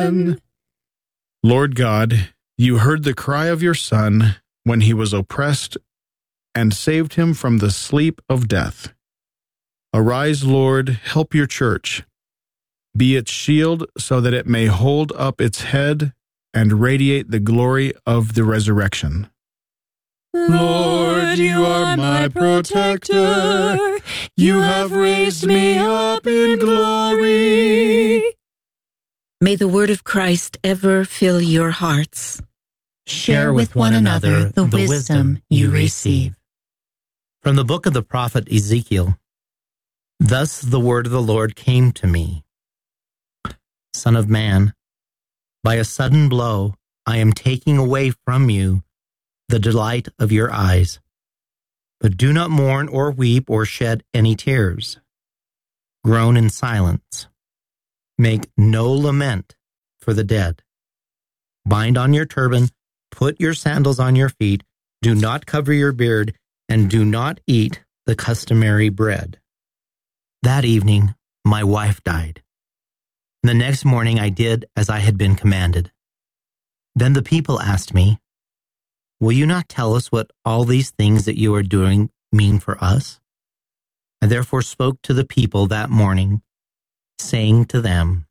Amen. Lord God, you heard the cry of your Son when he was oppressed and saved him from the sleep of death. Arise, Lord, help your church. Be its shield so that it may hold up its head and radiate the glory of the resurrection. Lord, you are my protector. You have raised me up in glory. May the word of Christ ever fill your hearts. Share with one another the wisdom you receive. From the book of the prophet Ezekiel. Thus the word of the Lord came to me. Son of man, by a sudden blow I am taking away from you the delight of your eyes. But do not mourn or weep or shed any tears. Groan in silence. Make no lament for the dead. Bind on your turban, put your sandals on your feet, do not cover your beard, and do not eat the customary bread. That evening, my wife died. The next morning I did as I had been commanded. Then the people asked me, will you not tell us what all these things that you are doing mean for us? I therefore spoke to the people that morning, saying to them,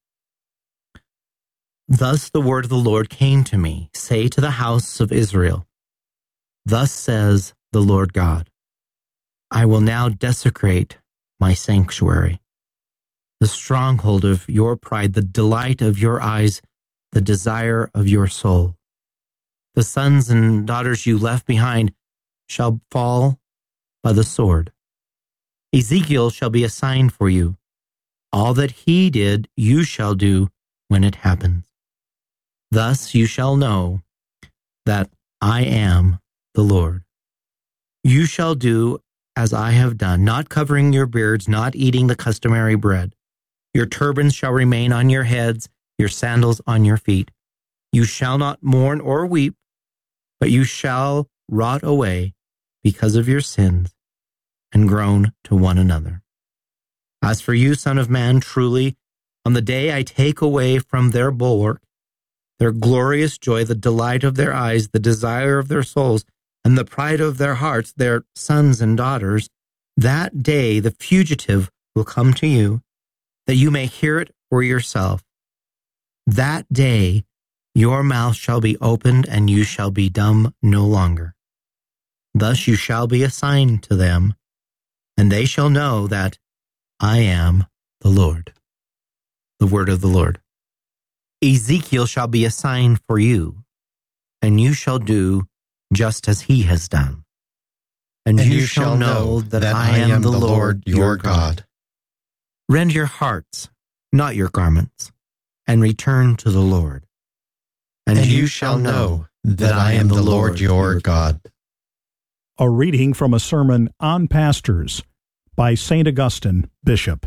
thus the word of the Lord came to me, say to the house of Israel, thus says the Lord God, I will now desecrate my sanctuary, the stronghold of your pride, the delight of your eyes, the desire of your soul. The sons and daughters you left behind shall fall by the sword. Ezekiel shall be a sign for you. All that he did, you shall do when it happens. Thus you shall know that I am the Lord. You shall do as I have done, not covering your beards, not eating the customary bread. Your turbans shall remain on your heads, your sandals on your feet. You shall not mourn or weep, but you shall rot away because of your sins and groan to one another. As for you, son of man, truly, on the day I take away from their bulwark, their glorious joy, the delight of their eyes, the desire of their souls, and the pride of their hearts, their sons and daughters, that day the fugitive will come to you, that you may hear it for yourself. That day your mouth shall be opened, and you shall be dumb no longer. Thus you shall be a sign to them, and they shall know that I am the Lord. The word of the Lord. Ezekiel shall be a sign for you, and you shall do just as he has done. And you shall know that I am the Lord your God. Rend your hearts, not your garments, and return to the Lord. And you shall know that I am the Lord your God. A reading from a sermon on pastors by St. Augustine, Bishop.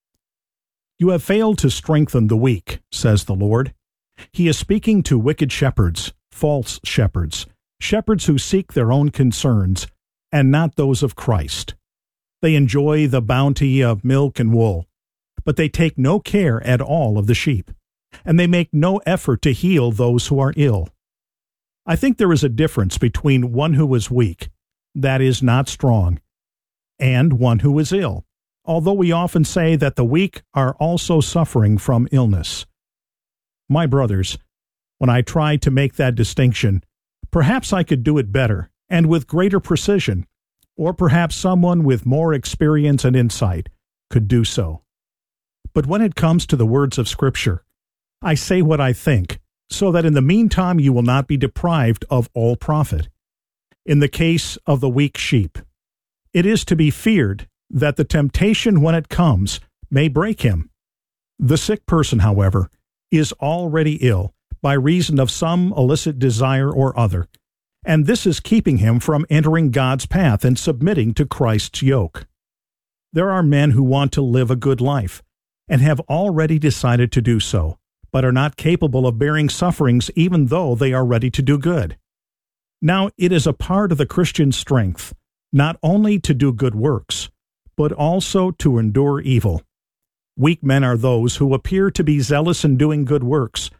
You have failed to strengthen the weak, says the Lord. He is speaking to wicked shepherds, false shepherds, shepherds who seek their own concerns and not those of Christ. They enjoy the bounty of milk and wool, but they take no care at all of the sheep, and they make no effort to heal those who are ill. I think there is a difference between one who is weak, that is not strong, and one who is ill, although we often say that the weak are also suffering from illness. My brothers, when I try to make that distinction, perhaps I could do it better and with greater precision, or perhaps someone with more experience and insight could do so. But when it comes to the words of Scripture, I say what I think, so that in the meantime you will not be deprived of all profit. In the case of the weak sheep, it is to be feared that the temptation when it comes may break him. The sick person, however, is already ill by reason of some illicit desire or other, and this is keeping him from entering God's path and submitting to Christ's yoke. There are men who want to live a good life and have already decided to do so, but are not capable of bearing sufferings even though they are ready to do good. Now, it is a part of the Christian strength not only to do good works, but also to endure evil. Weak men are those who appear to be zealous in doing good works,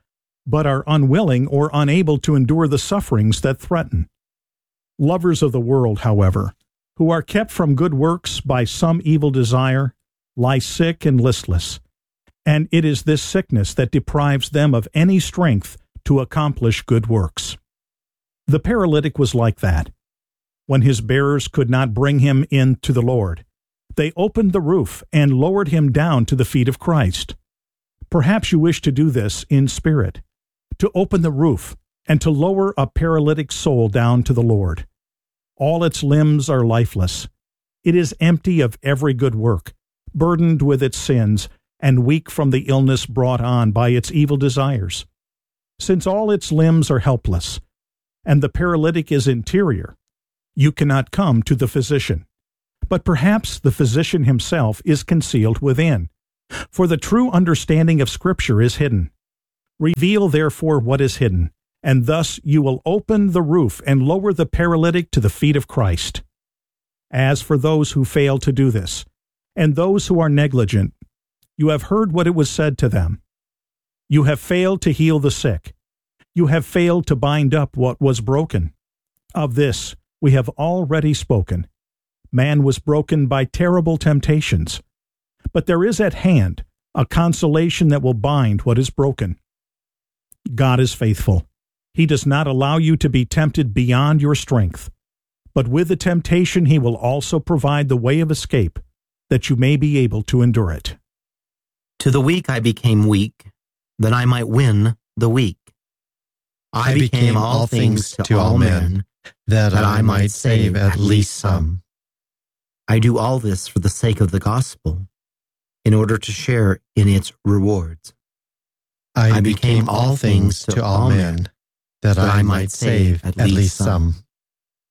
but are unwilling or unable to endure the sufferings that threaten. Lovers of the world, however, who are kept from good works by some evil desire, lie sick and listless, and it is this sickness that deprives them of any strength to accomplish good works. The paralytic was like that. When his bearers could not bring him in to the Lord, they opened the roof and lowered him down to the feet of Christ. Perhaps you wish to do this in spirit, to open the roof and to lower a paralytic soul down to the Lord. All its limbs are lifeless. It is empty of every good work, burdened with its sins, and weak from the illness brought on by its evil desires. Since all its limbs are helpless, and the paralytic is interior, you cannot come to the physician. But perhaps the physician himself is concealed within, for the true understanding of Scripture is hidden. Reveal therefore what is hidden, and thus you will open the roof and lower the paralytic to the feet of Christ. As for those who fail to do this, and those who are negligent, you have heard what it was said to them. You have failed to heal the sick. You have failed to bind up what was broken. Of this we have already spoken. Man was broken by terrible temptations. But there is at hand a consolation that will bind what is broken. God is faithful. He does not allow you to be tempted beyond your strength. But with the temptation he will also provide the way of escape, that you may be able to endure it. To the weak I became weak, that I might win the weak. I became all things to all men, that I might save at least some. I do all this for the sake of the gospel, in order to share in its rewards. I became all things to all men, that I might save at least some.